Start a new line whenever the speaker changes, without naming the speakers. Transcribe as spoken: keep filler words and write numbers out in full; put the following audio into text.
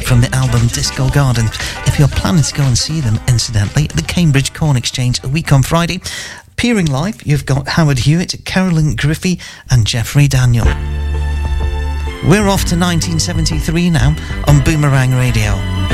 from the album Disco Garden. If you're planning to go and see them, incidentally, at the Cambridge Corn Exchange a week on Friday, appearing live, you've got Howard Hewitt, Carolyn Griffey and Jeffrey Daniel. We're off to nineteen seventy-three now on Boomerang Radio.